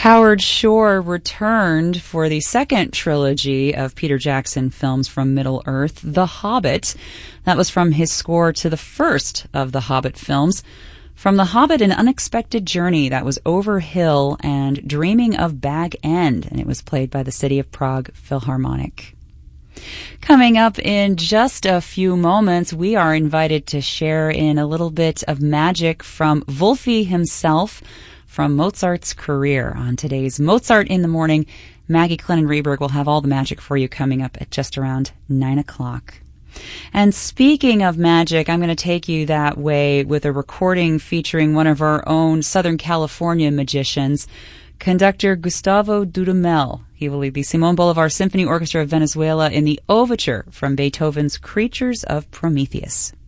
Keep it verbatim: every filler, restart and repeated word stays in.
Howard Shore returned for the second trilogy of Peter Jackson films from Middle-earth, The Hobbit. That was from his score to the first of the Hobbit films. From The Hobbit, An Unexpected Journey, that was Over Hill and Dreaming of Bag End, and it was played by the City of Prague Philharmonic. Coming up in just a few moments, we are invited to share in a little bit of magic from Wolfie himself, from Mozart's career. On today's Mozart in the Morning, Maggie Clennon-Reberg will have all the magic for you coming up at just around nine o'clock. And speaking of magic, I'm going to take you that way with a recording featuring one of our own Southern California magicians, conductor Gustavo Dudamel. He will lead the Simon Bolivar Symphony Orchestra of Venezuela in the overture from Beethoven's Creatures of Prometheus.